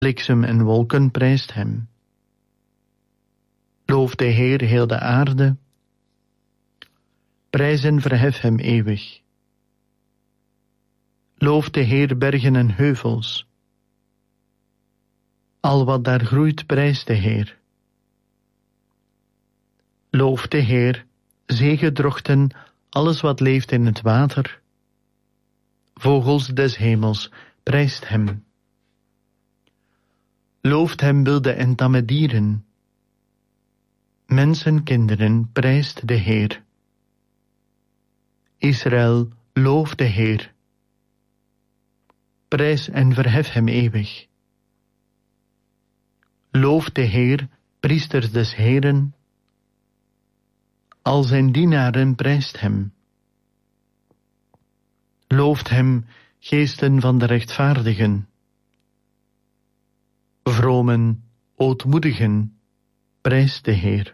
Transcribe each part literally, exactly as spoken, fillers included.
Bliksem en wolken prijst hem. Loof de Heer heel de aarde. Prijs en verhef hem eeuwig. Loof de Heer bergen en heuvels. Al wat daar groeit prijst de Heer. Loof de Heer, zegedrochten, alles wat leeft in het water. Vogels des hemels, prijst hem. Looft hem wilde en tamme dieren. Mensenkinderen, prijst de Heer. Israël, loof de Heer. Prijs en verhef hem eeuwig. Loof de Heer, priesters des Heeren. Al zijn dienaren prijst hem. Looft hem, geesten van de rechtvaardigen. Vromen, ootmoedigen, prijst de Heer.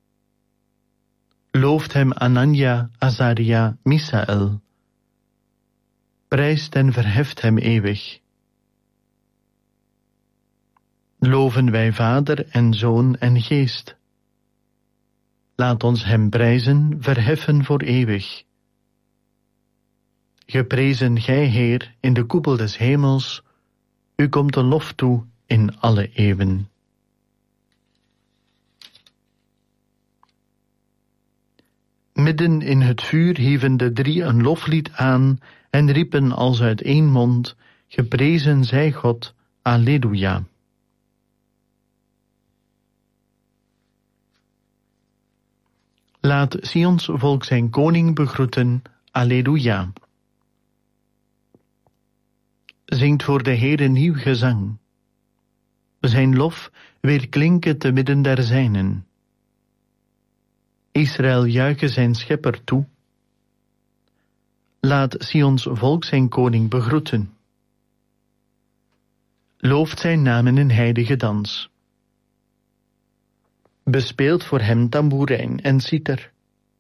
Looft hem Anania, Azaria, Misaël. Prijst en verheft hem eeuwig. Loven wij Vader en Zoon en Geest. Laat ons hem prijzen, verheffen voor eeuwig. Geprezen gij, Heer, in de koepel des hemels. U komt de lof toe in alle eeuwen. Midden in het vuur hieven de drie een loflied aan en riepen als uit één mond, geprezen zij God, Alleluia. Laat Sions volk zijn koning begroeten, Alleluia. Zingt voor de Heer een nieuw gezang. Zijn lof weerklinken te midden der zijnen. Israël juiche zijn schepper toe. Laat Sions volk zijn koning begroeten. Looft zijn naam in een heilige dans. Bespeelt voor hem tamboerijn en citer.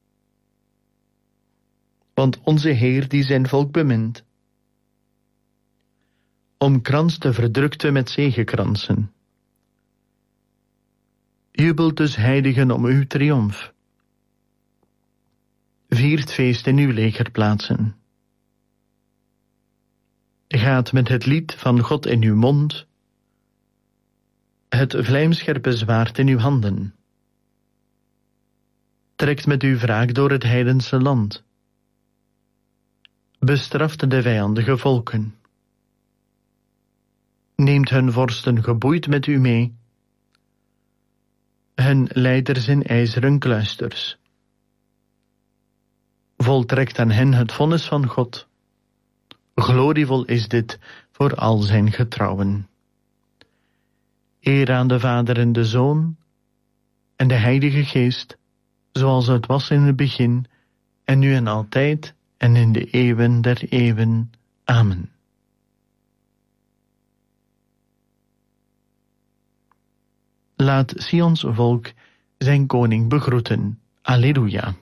Want onze Heer die zijn volk bemint, omkranst de verdrukte met zegekransen. Jubelt dus heiligen om uw triomf. Viert feest in uw legerplaatsen. Gaat met het lied van God in uw mond, het vlijmscherpe zwaard in uw handen. Trekt met uw wraak door het heidense land. Bestraft de vijandige volken. Neemt hun vorsten geboeid met u mee. Hun leiders in ijzeren kluisters. Voltrekt aan hen het vonnis van God. Glorievol is dit voor al zijn getrouwen. Eer aan de Vader en de Zoon en de Heilige Geest, zoals het was in het begin, en nu en altijd, en in de eeuwen der eeuwen. Amen. Laat Sions volk zijn koning begroeten. Alleluia.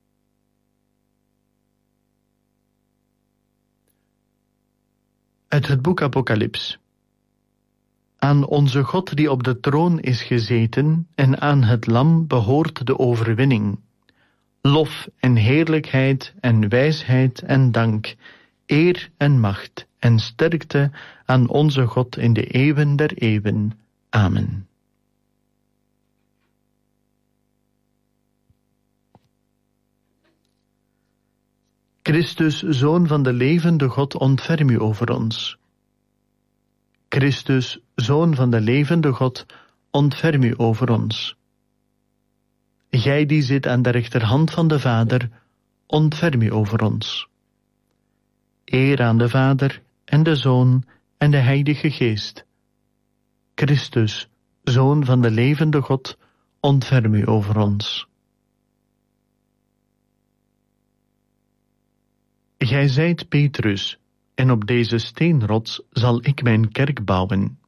Uit het boek Apocalyps. Aan onze God die op de troon is gezeten en aan het lam behoort de overwinning. Lof en heerlijkheid en wijsheid en dank, eer en macht en sterkte aan onze God in de eeuwen der eeuwen. Amen. Christus, Zoon van de levende God, ontferm u over ons. Christus, Zoon van de levende God, ontferm u over ons. Gij die zit aan de rechterhand van de Vader, ontferm u over ons. Eer aan de Vader en de Zoon en de Heilige Geest. Christus, Zoon van de levende God, ontferm u over ons. Gij zijt Petrus, en op deze steenrots zal ik mijn kerk bouwen.